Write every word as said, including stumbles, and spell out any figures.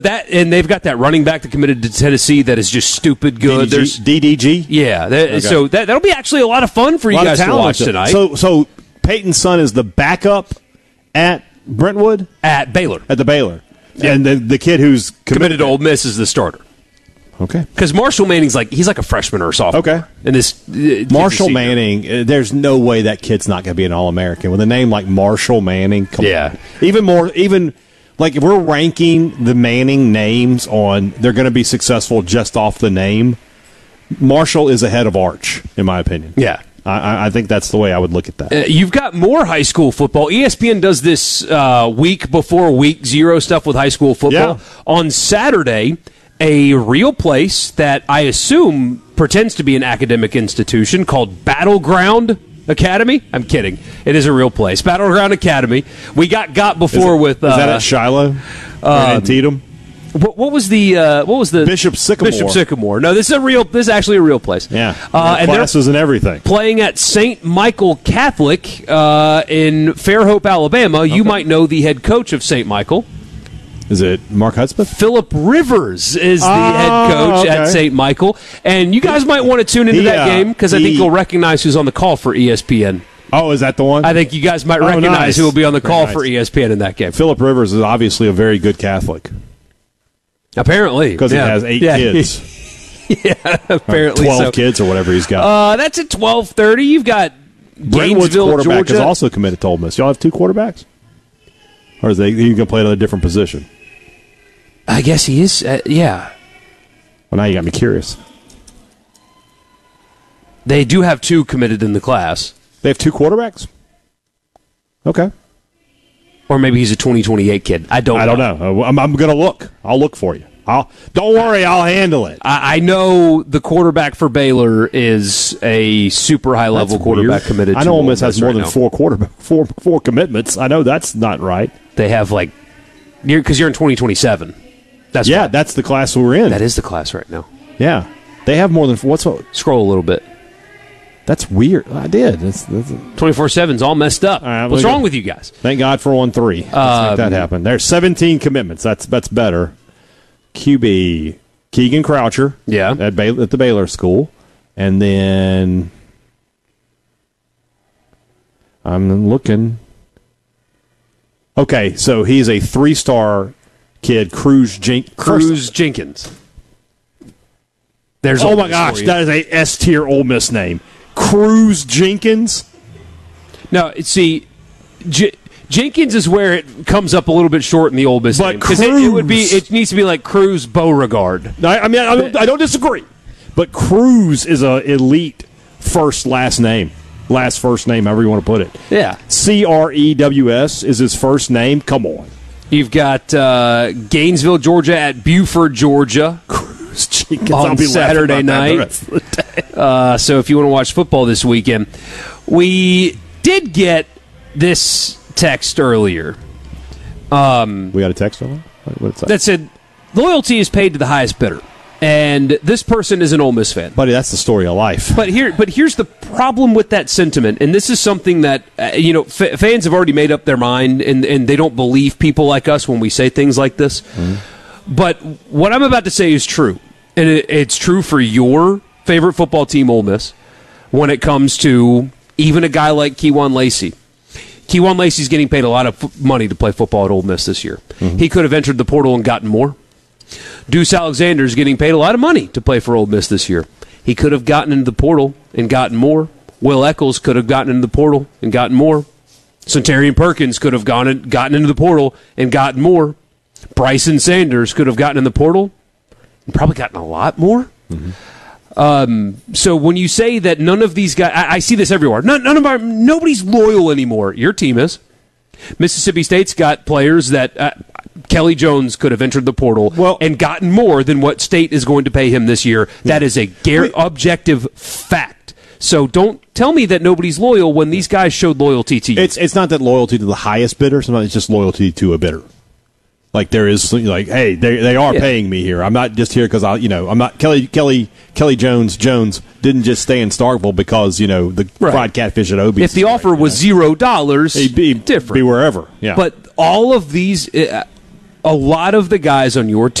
That and they've got that running back that committed to Tennessee that is just stupid good. D D G? There's D D G? Yeah, that, Okay. so that, that'll be actually a lot of fun for you guys to watch tonight. So, so Peyton's son is the backup at Brentwood? At Baylor. At the Baylor. Yeah. And the, the kid who's committed, committed to Ole Miss is the starter. Okay. Because Marshall Manning's like, he's like a freshman or a sophomore. Okay. And this uh, Marshall Manning, uh, there's no way that kid's not going to be an All-American. With a name like Marshall Manning, come Yeah. on. Even more, even... Like, if we're ranking the Manning names on they're going to be successful just off the name, Marshall is ahead of Arch, in my opinion. Yeah. I, I think that's the way I would look at that. Uh, you've got more high school football. E S P N does this uh, week before week zero stuff with high school football. Yeah. On Saturday, a real place that I assume pretends to be an academic institution called Battleground Academy? I'm kidding. It is a real place. Battleground Academy. We got got before is it, with... Uh, is that at Shiloh? Or um, Antietam? What, what was the uh, what was the Bishop Sycamore? Bishop Sycamore. No, this is a real. This is actually a real place. Yeah, uh, and classes and everything. Playing at Saint Michael Catholic uh, in Fairhope, Alabama. Okay. You might know the head coach of Saint Michael. Is it Mark Hudspeth? Philip Rivers is the oh, head coach okay. at Saint Michael, and you guys might want to tune into he, that uh, game because I he, think you'll recognize who's on the call for E S P N. Oh, is that the one? I think you guys might oh, recognize nice. who will be on the call nice. for E S P N in that game. Philip Rivers is obviously a very good Catholic. Apparently. Because yeah. it has eight yeah. kids. yeah, apparently twelve so. kids or whatever he's got. Uh, that's at twelve thirty. You've got Brentwood's Gainesville, quarterback Georgia. is also committed to Ole Miss. Y'all have two quarterbacks? Or is they you going to play another different position? I guess he is, uh, yeah. Well, now you got me curious. They do have two committed in the class. They have two quarterbacks? Okay. Or maybe he's a twenty twenty-eight kid. I don't I know. don't know. I'm, I'm going to look. I'll look for you. I'll, don't worry, I'll handle it. I, I know the quarterback for Baylor is a super high-level That's quarterback weird. committed I to know Ole Ole Miss has Miss more right than now. four quarterback four four commitments. I know that's not right. They have, like, because you're, you're in twenty twenty-seven. That's yeah, why. that's the class we're in. That is the class right now. Yeah. They have more than four. What's what? Scroll a little bit. That's weird. I did. That's, that's, twenty-four seven's all messed up. All right, What's look wrong at- with you guys? Thank God for one three. Let's Um, make that happen. There's seventeen commitments. That's that's better. Q B Keegan Croucher. Yeah. At, Bay, at the Baylor School. And then I'm looking. Okay, so he's a three-star kid, Cruz Jen- Cruz Jenkins. There's Oh Ole my Miss gosh, for you. that is a S-tier Ole Miss name. Cruz Jenkins. No, see, J- Jenkins is where it comes up a little bit short in the Ole Miss But name. 'Cause it, it would be. Cruz- It needs to be like Cruz Beauregard. I, I mean, I don't, I don't disagree. But Cruz is a elite first last name. Last first name, however you want to put it. Yeah. C R E W S is his first name. Come on. You've got uh, Gainesville, Georgia at Buford, Georgia. Cruz Jenkins. On I'll be laughing Saturday about that the night. rest of the day. Uh, so if you want to watch football this weekend, we did get this text earlier We got a text on it? What is that? that said, loyalty is paid to the highest bidder. And this person is an Ole Miss fan. Buddy, that's the story of life. But here, but here's the problem with that sentiment, and this is something that uh, you know f- fans have already made up their mind, and, and they don't believe people like us when we say things like this. Mm-hmm. But what I'm about to say is true, and it, it's true for your favorite football team, Ole Miss, when it comes to even a guy like Kewan Lacey. Kewan Lacey's getting paid a lot of f- money to play football at Ole Miss this year. Mm-hmm. He could have entered the portal and gotten more. Deuce Alexander is getting paid a lot of money to play for Ole Miss this year. He could have gotten into the portal and gotten more. Will Eccles could have gotten into the portal and gotten more. Centurion Perkins could have gone in, gotten into the portal and gotten more. Bryson Sanders could have gotten in the portal and probably gotten a lot more. Mm-hmm. Um, so when you say that none of these guys, I, I see this everywhere. None, none of our, nobody's loyal anymore. Your team is. Mississippi State's got players that uh, Kelly Jones could have entered the portal well, and gotten more than what State is going to pay him this year. Yeah. That is a gar- we, objective fact. So don't tell me that nobody's loyal when these guys showed loyalty to you. It's it's not that loyalty to the highest bidder. Sometimes it's just loyalty to a bidder. Like there is, like, hey, they they are yeah. paying me here. I'm not just here because I, you know, I'm not Kelly Kelly Kelly Jones Jones didn't just stay in Starkville because you know the right. fried catfish at Obie's. If the offer right, was you know? zero dollars, He'd be different. Be wherever. Yeah, but all of these, uh, a lot of the guys on your